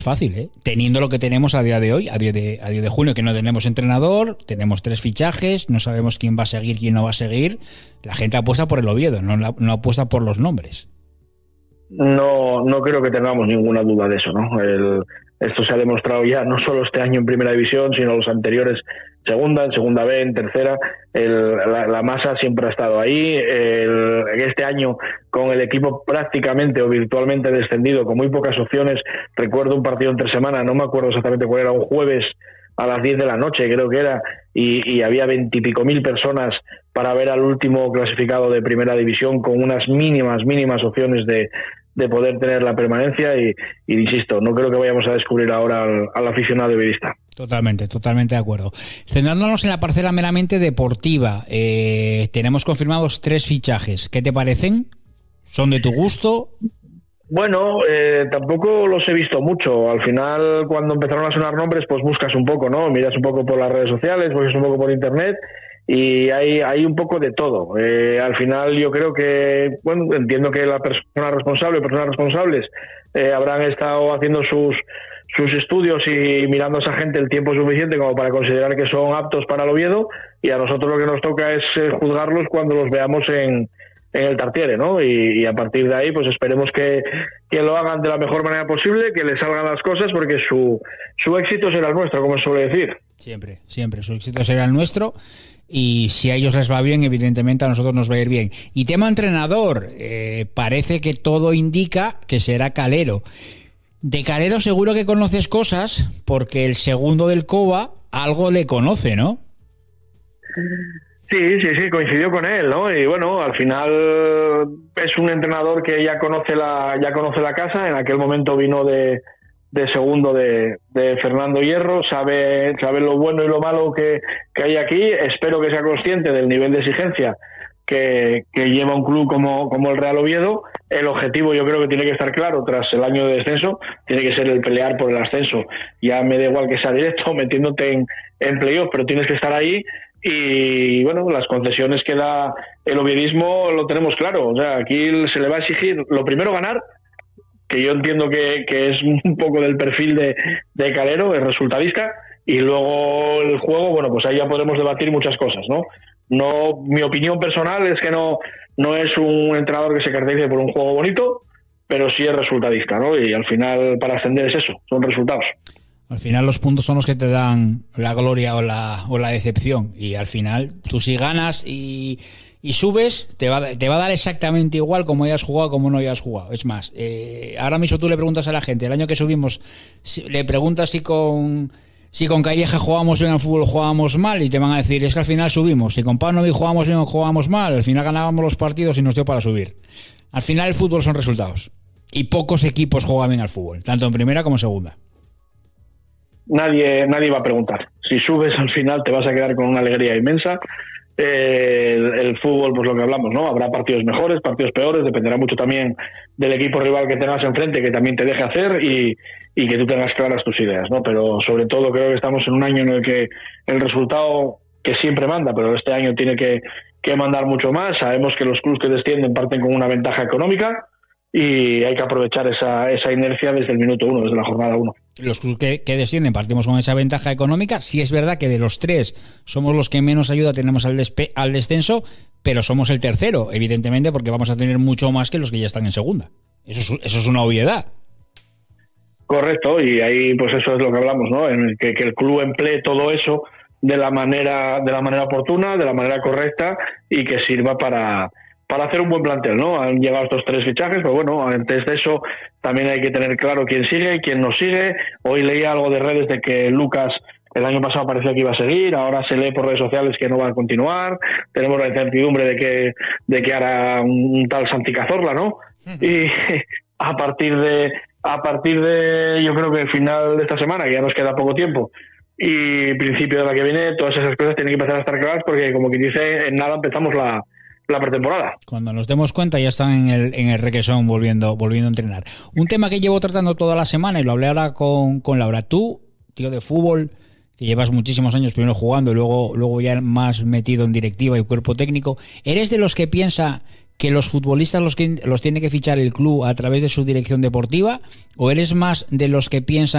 fácil, ¿eh? Teniendo lo que tenemos a día de hoy, a día de junio, que no tenemos entrenador, tenemos 3 fichajes, no sabemos quién va a seguir, quién no va a seguir. La gente apuesta por el Oviedo, no apuesta por los nombres. No creo que tengamos ninguna duda de eso, ¿no? Esto se ha demostrado ya no solo este año en Primera División, sino los anteriores en Segunda B, en Tercera. La masa siempre ha estado ahí. Este año, con el equipo prácticamente o virtualmente descendido, con muy pocas opciones. Recuerdo un partido entre semana, no me acuerdo exactamente cuál era, un jueves a las 10 de la noche creo que era, y había 20 y pico mil personas para ver al último clasificado de Primera División, con unas mínimas opciones de poder tener la permanencia, y insisto, no creo que vayamos a descubrir ahora al aficionado ovidista. Totalmente de acuerdo. Centrándonos en la parcela meramente deportiva, tenemos confirmados 3 fichajes. ¿Qué te parecen? ¿Son de tu gusto? Bueno, tampoco los he visto mucho. Al final, cuando empezaron a sonar nombres, pues buscas un poco, ¿no? Miras un poco por las redes sociales, buscas un poco por internet, y hay un poco de todo. Al final yo creo que, bueno, entiendo que las personas responsables habrán estado haciendo sus estudios y mirando a esa gente el tiempo suficiente como para considerar que son aptos para el Oviedo, y a nosotros lo que nos toca es juzgarlos cuando los veamos en el Tartiere, ¿no? Y a partir de ahí, pues esperemos que lo hagan de la mejor manera posible, que les salgan las cosas, porque su éxito será el nuestro, como se suele decir. Siempre su éxito será el nuestro. Y si a ellos les va bien, evidentemente a nosotros nos va a ir bien. Y tema entrenador, parece que todo indica que será Calero. De Calero seguro que conoces cosas, porque el segundo del Cova algo le conoce, ¿no? Sí, coincidió con él, ¿no? Y bueno, al final es un entrenador que ya conoce la casa. En aquel momento vino de segundo de Fernando Hierro, sabe lo bueno y lo malo que hay aquí. Espero que sea consciente del nivel de exigencia que lleva un club como el Real Oviedo. El objetivo, yo creo que tiene que estar claro tras el año de descenso, tiene que ser el pelear por el ascenso. Ya me da igual que sea directo, metiéndote en playoff, pero tienes que estar ahí. Y bueno, las concesiones que da el oviedismo lo tenemos claro. O sea, aquí se le va a exigir, lo primero, ganar, que yo entiendo que es un poco del perfil de Calero, es resultadista, y luego el juego, bueno, pues ahí ya podemos debatir muchas cosas, ¿no? Mi opinión personal es que no es un entrenador que se caracterice por un juego bonito, pero sí es resultadista, ¿no? Y al final, para ascender es eso, son resultados. Al final los puntos son los que te dan la gloria o la decepción, y al final tú si ganas y subes, te va a dar exactamente igual como hayas jugado como no hayas jugado. Es más, ahora mismo tú le preguntas a la gente, el año que subimos, le preguntas si con Calleja jugábamos bien al fútbol, jugábamos mal, y te van a decir, es que al final subimos. Si con Panovi jugábamos bien o jugábamos mal, al final ganábamos los partidos y nos dio para subir. Al final el fútbol son resultados, y pocos equipos juegan bien al fútbol, tanto en primera como en segunda. Nadie va a preguntar. Si subes, al final te vas a quedar con una alegría inmensa. El fútbol, pues lo que hablamos, ¿no? Habrá partidos mejores, partidos peores, dependerá mucho también del equipo rival que tengas enfrente, que también te deje hacer, y que tú tengas claras tus ideas, ¿no? Pero sobre todo creo que estamos en un año en el que el resultado, que siempre manda, pero este año tiene que mandar mucho más. Sabemos que los clubes que descienden parten con una ventaja económica, y hay que aprovechar esa inercia desde el minuto 1, desde la jornada 1. Los clubes que descienden partimos con esa ventaja económica. Sí es verdad que de los 3 somos los que menos ayuda tenemos al descenso, pero somos el tercero, evidentemente, porque vamos a tener mucho más que los que ya están en segunda. Eso es una obviedad. Correcto, y ahí pues eso es lo que hablamos, ¿no? En el que el club emplee todo eso de la manera oportuna, de la manera correcta, y que sirva para hacer un buen plantel, ¿no? Han llegado estos 3 fichajes, pero bueno, antes de eso también hay que tener claro quién sigue y quién no sigue. Hoy leía algo de redes de que Lucas el año pasado parecía que iba a seguir, ahora se lee por redes sociales que no va a continuar. Tenemos la incertidumbre de que hará un tal Santi Cazorla, ¿no? Y a partir de yo creo que el final de esta semana, que ya nos queda poco tiempo, y principio de la que viene, todas esas cosas tienen que empezar a estar claras, porque como quien dice, en nada empezamos la pretemporada. Cuando nos demos cuenta ya están en el requesón volviendo a entrenar. Un tema que llevo tratando toda la semana, y lo hablé ahora con Laura. Tú, tío de fútbol, que llevas muchísimos años primero jugando y luego ya más metido en directiva y cuerpo técnico, ¿eres de los que piensa que los futbolistas los tiene que fichar el club a través de su dirección deportiva, o eres más de los que piensan